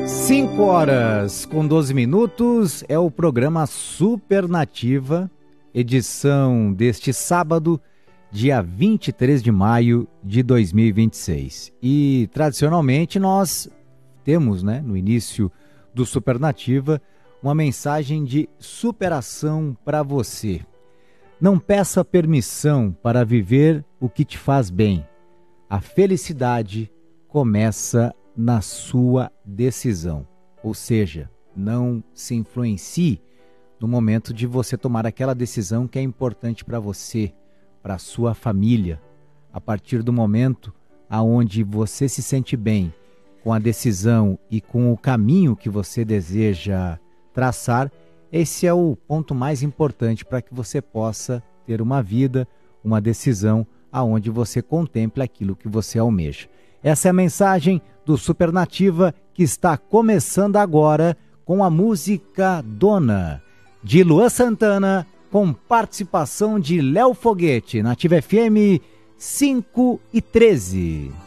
5h12 é o programa Supernativa, edição deste sábado, dia 23 de maio de 2026. E, tradicionalmente, nós temos, no início do Supernativa, uma mensagem de superação para você. Não peça permissão para viver o que te faz bem. A felicidade começa na sua decisão. Ou seja, não se influencie no momento de você tomar aquela decisão que é importante para você, para a sua família. A partir do momento aonde você se sente bem com a decisão e com o caminho que você deseja traçar, esse é o ponto mais importante para que você possa ter uma vida, uma decisão aonde você contemple aquilo que você almeja. Essa é a mensagem do Supernativa, que está começando agora com a música Dona, de Luan Santana, com participação de Léo Foguete, na Ativa FM 5h13.